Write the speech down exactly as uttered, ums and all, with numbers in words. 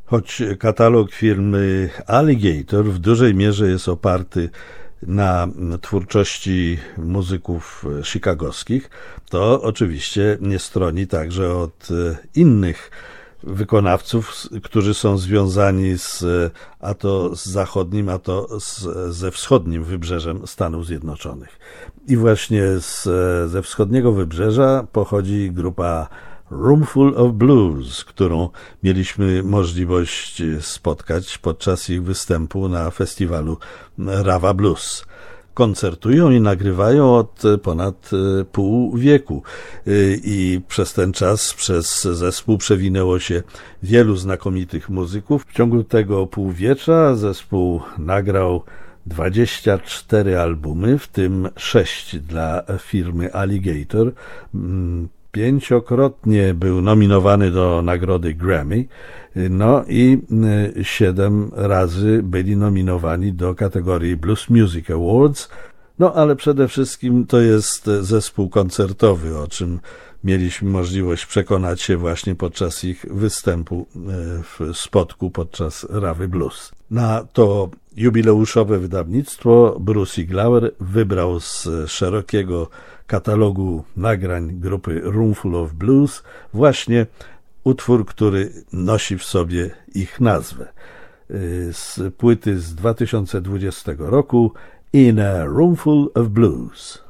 Choć katalog firmy Alligator w dużej mierze jest oparty na twórczości muzyków chicagowskich, to oczywiście nie stroni także od innych wykonawców, którzy są związani z, a to z zachodnim, a to z, ze wschodnim wybrzeżem Stanów Zjednoczonych. I właśnie z, ze wschodniego wybrzeża pochodzi grupa Roomful of Blues, którą mieliśmy możliwość spotkać podczas ich występu na festiwalu Rava Blues. Koncertują i nagrywają od ponad pół wieku i przez ten czas przez zespół przewinęło się wielu znakomitych muzyków. W ciągu tego półwiecza zespół nagrał dwadzieścia cztery albumy, w tym sześć dla firmy Alligator. Pięciokrotnie był nominowany do nagrody Grammy, no i siedem razy byli nominowani do kategorii Blues Music Awards, no ale przede wszystkim to jest zespół koncertowy, o czym mieliśmy możliwość przekonać się właśnie podczas ich występu w Spodku podczas Ravy Blues. Na to jubileuszowe wydawnictwo Bruce Iglauer wybrał z szerokiego katalogu nagrań grupy Roomful of Blues właśnie utwór, który nosi w sobie ich nazwę. Z płyty z dwa tysiące dwudziestego roku In a Roomful of Blues.